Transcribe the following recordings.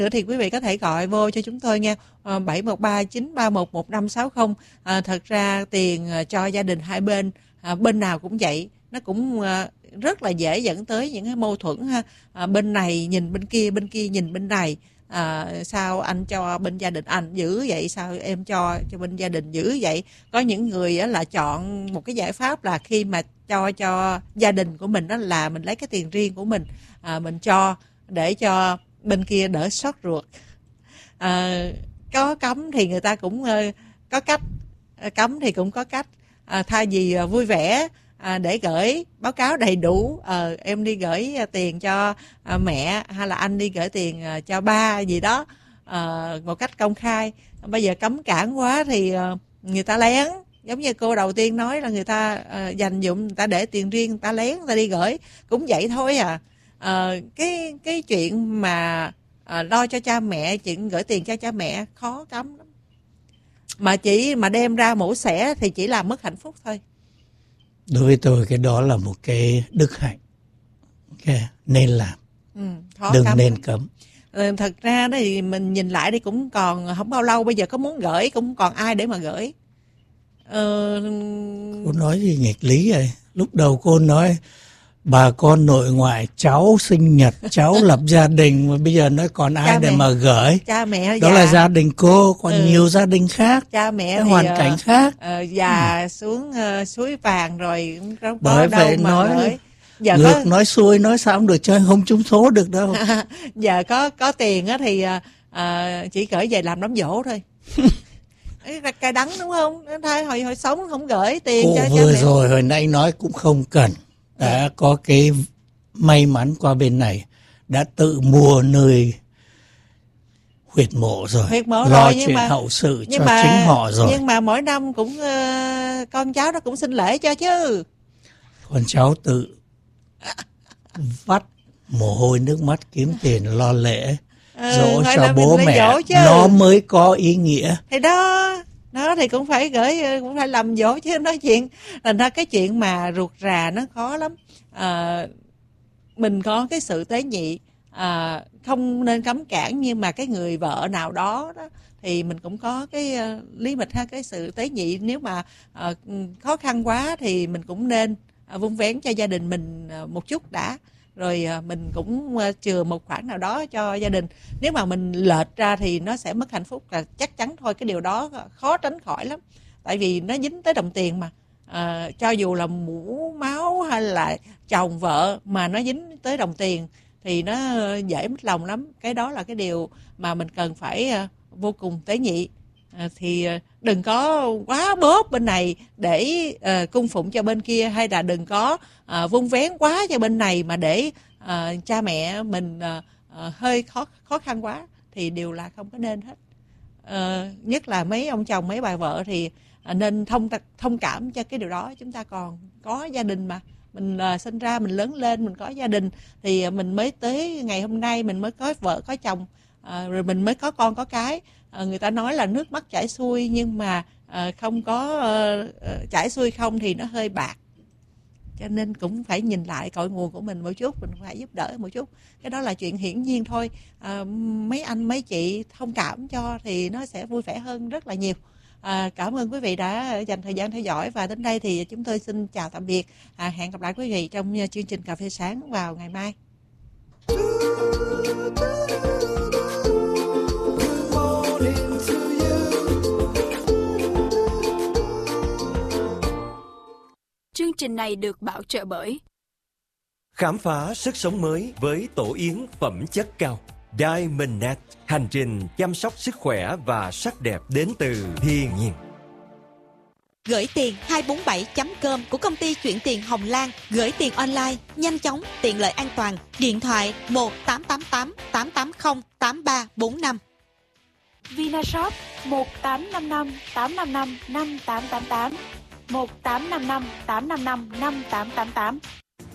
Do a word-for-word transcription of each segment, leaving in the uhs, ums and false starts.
nữa thì quý vị có thể gọi vô cho chúng tôi nha, à, bảy một ba chín ba một một năm sáu không. À, thật ra tiền à, cho gia đình hai bên, à, bên nào cũng vậy, nó cũng à, rất là dễ dẫn tới những cái mâu thuẫn ha. À, bên này nhìn bên kia, bên kia nhìn bên này. À, sao anh cho bên gia đình anh dữ vậy, sao em cho cho bên gia đình dữ vậy. Có những người á, là chọn một cái giải pháp là khi mà cho cho gia đình của mình đó là mình lấy cái tiền riêng của mình, à, mình cho để cho bên kia đỡ sốt ruột. À, có cấm thì người ta cũng uh, có cách, cấm thì cũng có cách. À, thay vì uh, vui vẻ à, để gửi báo cáo đầy đủ, à, em đi gửi tiền cho à, mẹ hay là anh đi gửi tiền à, cho ba gì đó, à, một cách công khai. Bây giờ cấm cản quá thì à, người ta lén, giống như cô đầu tiên nói là người ta à, dành dụm, người ta để tiền riêng, người ta lén, người ta đi gửi, cũng vậy thôi à. À, cái cái chuyện mà à, lo cho cha mẹ, chuyện gửi tiền cho cha mẹ khó cấm lắm, mà chỉ mà đem ra mổ xẻ thì chỉ làm mất hạnh phúc thôi. Đối với tôi cái đó là một cái đức hạnh, okay. Nên làm, ừ, đừng cấm. Nên cấm. Ừ, thật ra đó thì mình nhìn lại đi cũng còn không bao lâu, bây giờ có muốn gửi cũng còn ai để mà gửi. Ừ... Cô nói gì nghịch lý vậy? Lúc đầu cô nói bà con nội ngoại, cháu sinh nhật, cháu lập gia đình, mà bây giờ nói còn ai cha để mẹ, mà gửi. Cha mẹ đó già. Là gia đình cô, còn ừ. nhiều gia đình khác, cha mẹ cái thì, hoàn cảnh khác. Uh, già ừ. xuống uh, suối vàng rồi không có bởi đâu vậy mà nói gửi. Giờ ngược có... nói xuôi, nói sao không được, chơi không trúng số được đâu. Giờ có có tiền á thì uh, chỉ gửi về làm đám giỗ thôi. Cay đắng đúng không? Thôi hồi hồi sống không gửi tiền cô cho vừa cha mẹ. Rồi hồi nãy nói cũng không cần, đã có cái may mắn qua bên này đã tự mua nơi huyệt mộ rồi, huyệt mộ lo rồi, chuyện mà, hậu sự cho mà, chính họ rồi. Nhưng mà mỗi năm cũng uh, con cháu nó cũng xin lễ cho chứ. Con cháu tự vắt mồ hôi nước mắt kiếm tiền lo lễ, ừ, dỗ cho bố mẹ, nó mới có ý nghĩa. Thì đó, nó thì cũng phải gửi, cũng phải làm dỗ chứ. Nói chuyện là ra cái chuyện mà ruột rà nó khó lắm. À, mình có cái sự tế nhị, à, không nên cấm cản, nhưng mà cái người vợ nào đó, đó thì mình cũng có cái uh, lý mịch ha, cái sự tế nhị. Nếu mà uh, khó khăn quá thì mình cũng nên uh, vun vén cho gia đình mình uh, một chút đã, rồi uh, mình cũng uh, chừa một khoản nào đó cho gia đình. Nếu mà mình lệch ra thì nó sẽ mất hạnh phúc là chắc chắn thôi. Cái điều đó khó tránh khỏi lắm, tại vì nó dính tới đồng tiền mà. À, cho dù là mũ máu hay là chồng vợ mà nó dính tới đồng tiền thì nó dễ mất lòng lắm. Cái đó là cái điều mà mình cần phải uh, vô cùng tế nhị. À, thì uh, đừng có quá bóp bên này để uh, cung phụng cho bên kia, hay là đừng có uh, vun vén quá cho bên này mà để uh, cha mẹ mình uh, uh, hơi khó khó khăn quá, thì đều là không có nên hết. Uh, nhất là mấy ông chồng, mấy bà vợ thì À, nên thông thông cảm cho cái điều đó. Chúng ta còn có gia đình mà, mình à, sinh ra mình lớn lên mình có gia đình thì mình mới tới ngày hôm nay mình mới có vợ có chồng, à, rồi mình mới có con có cái. À, người ta nói là nước mắt chảy xuôi, nhưng mà à, không có à, chảy xuôi không thì nó hơi bạc. Cho nên cũng phải nhìn lại cội nguồn của mình một chút, mình phải giúp đỡ một chút. Cái đó là chuyện hiển nhiên thôi. À, mấy anh mấy chị thông cảm cho thì nó sẽ vui vẻ hơn rất là nhiều. À, cảm ơn quý vị đã dành thời gian theo dõi, và đến đây thì chúng tôi xin chào tạm biệt. À, hẹn gặp lại quý vị trong chương trình Cà phê Sáng vào ngày mai. Chương trình này được bảo trợ bởi khám phá sức sống mới với tổ yến phẩm chất cao Diamondnet, hành trình chăm sóc sức khỏe và sắc đẹp đến từ thiên nhiên. Gửi tiền hai bốn bảy chấm com của công ty chuyển tiền Hồng Lan. Gửi tiền online, nhanh chóng, tiện lợi, an toàn. Điện thoại một tám tám tám tám tám không tám ba bốn năm. Vinashop một tám năm năm tám năm năm năm tám tám tám, một tám năm năm tám năm năm năm tám tám tám.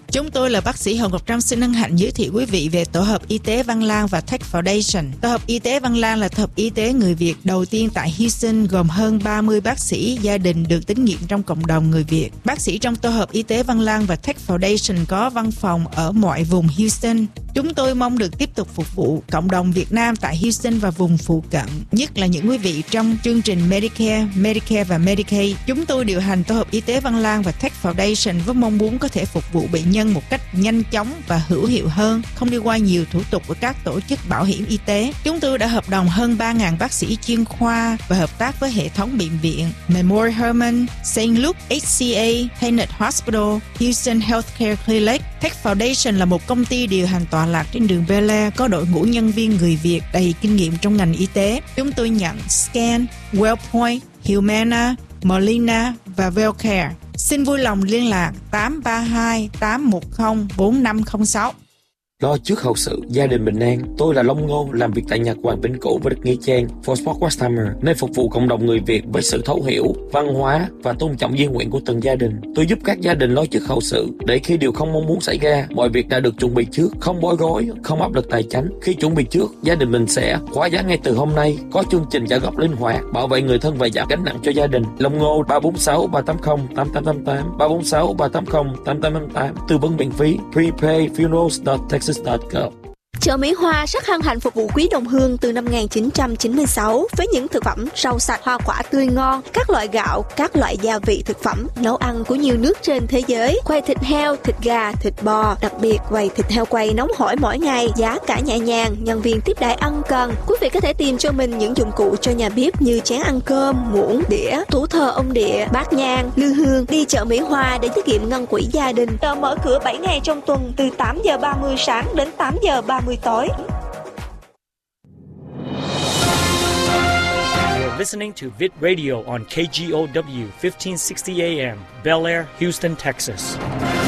Chúng tôi là bác sĩ Hồng Ngọc Trâm xin hân hạnh giới thiệu quý vị về Tổ hợp Y tế Văn Lang và Tech Foundation. Tổ hợp Y tế Văn Lang là tổ hợp y tế người Việt đầu tiên tại Houston, gồm hơn ba mươi bác sĩ gia đình được tín nhiệm trong cộng đồng người Việt. Bác sĩ trong Tổ hợp Y tế Văn Lang và Tech Foundation có văn phòng ở mọi vùng Houston. Chúng tôi mong được tiếp tục phục vụ cộng đồng Việt Nam tại Houston và vùng phụ cận, nhất là những quý vị trong chương trình Medicare, Medicare và Medicaid. Chúng tôi điều hành Tổ hợp Y tế Văn Lang và Tech Foundation với mong muốn có thể phục vụ bệnh nhân một cách nhanh chóng và hữu hiệu hơn, không đi qua nhiều thủ tục của các tổ chức bảo hiểm y tế. Chúng tôi đã hợp đồng hơn ba nghìn bác sĩ chuyên khoa và hợp tác với hệ thống bệnh viện Memorial Hermann, Saint Luke hát xê a, Tenet Hospital, Houston Healthcare Clinic. Tech Foundation là một công ty điều hành tọa lạc trên đường Bel Air, có đội ngũ nhân viên người Việt đầy kinh nghiệm trong ngành y tế. Chúng tôi nhận Scan, Wellpoint, Humana, Molina và Wellcare. Xin vui lòng liên lạc tám ba hai tám một không bốn năm không sáu. Lo trước hậu sự, gia đình bình an. Tôi là Long Ngô, làm việc tại nhà Hoàng Vĩnh Cửu với Đức Nghĩa Trang, For Sport Westheimer, nơi phục vụ cộng đồng người Việt với sự thấu hiểu, văn hóa và tôn trọng di nguyện của từng gia đình. Tôi giúp các gia đình lo trước hậu sự, để khi điều không mong muốn xảy ra, mọi việc đã được chuẩn bị trước, không bối rối, không áp lực tài chính. Khi chuẩn bị trước, gia đình mình sẽ khóa giá ngay từ hôm nay, có chương trình trả góp linh hoạt, bảo vệ người thân và giảm gánh nặng cho gia đình. Long Ngô ba bốn sáu ba tám không tám tám tám tám, ba bốn sáu ba tám không tám tám tám tám, tư vấn miễn phí. Prepay funerals dot texas dot gov. Chợ Mỹ Hoa rất hân hạnh phục vụ quý đồng hương từ năm một nghìn chín trăm chín mươi sáu với những thực phẩm rau sạch, hoa quả tươi ngon, các loại gạo, các loại gia vị thực phẩm, nấu ăn của nhiều nước trên thế giới, quầy thịt heo, thịt gà, thịt bò, đặc biệt quầy thịt heo quay nóng hổi mỗi ngày, giá cả nhẹ nhàng, nhân viên tiếp đãi ân cần. Quý vị có thể tìm cho mình những dụng cụ cho nhà bếp như chén ăn cơm, muỗng, đĩa, tủ thờ ông địa, bát nhang, lư hương. Đi chợ Mỹ Hoa để tiết kiệm ngân quỹ gia đình. Chợ mở cửa bảy ngày trong tuần từ tám giờ ba mươi sáng đến tám giờ ba mươi tối. You're listening to Vid Radio on K G O W fifteen sixty A M, Bel Air, Houston, Texas.